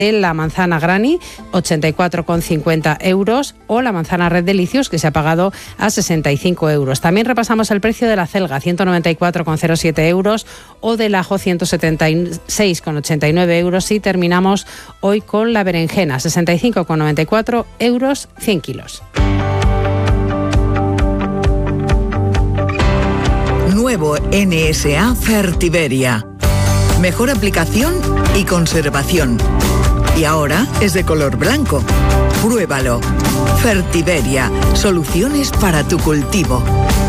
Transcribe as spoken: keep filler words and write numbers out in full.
la manzana Granny, ochenta y cuatro con cincuenta euros, o la manzana Red Delicios, que se ha pagado a sesenta y cinco euros. También repasamos el precio de la celga, ciento noventa y cuatro con cero siete euros, o del ajo, ciento setenta y seis con ochenta y nueve euros. Y terminamos hoy con la berenjena, sesenta y cinco con noventa y cuatro euros, cien kilos. Nuevo N S A Fertiberia. Mejor aplicación y conservación. Y ahora es de color blanco. Pruébalo. Fertiberia. Soluciones para tu cultivo.